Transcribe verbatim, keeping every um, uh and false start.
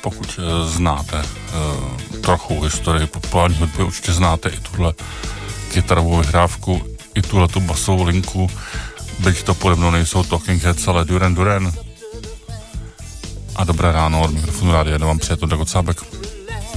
pokud uh, znáte uh, trochu historii populární hudby, určitě znáte i tuhle kytarovou vyhrávku, i tuhle tu basovou linku, byť to podobno nejsou Talking Heads, ale Duran Duran. A dobré ráno, od mikrofonu Rádia jedna vám přijetul Dago Cábek.